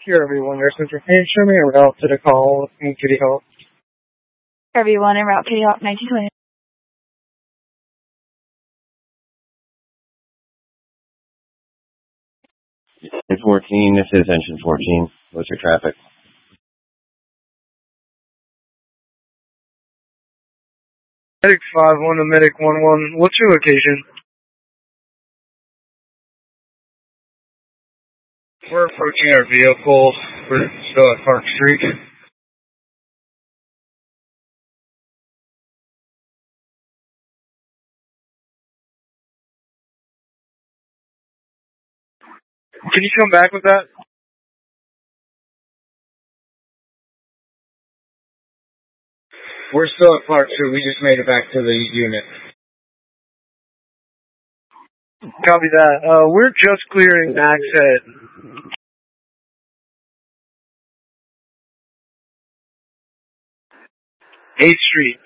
Here, everyone. There's information en route to the call in Kitty Hawk. Everyone en route Kitty Hawk 1920. 14, this is engine 14. What's your traffic? Medic 5-1 to Medic 1-1. What's your location? We're approaching our vehicle. We're still at Park Street. Can you come back with that? We're still at Park Street. We just made it back to the unit. Copy that. We're just clearing access. 8th Street.